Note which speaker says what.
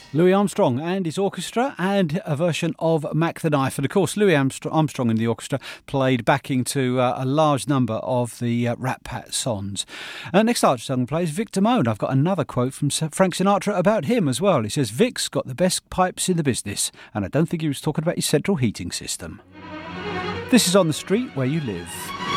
Speaker 1: Louis Armstrong and his orchestra, and a version of Mac the Knife. And of course, Louis Armstrong and the orchestra played backing to a large number of the Rat Pat songs. Next artist I'm going to play is Vic Damone. I've got another quote from Frank Sinatra about him as well. He says, Vic's got the best pipes in the business, and I don't think he was talking about his central heating system. This is On the Street Where You Live.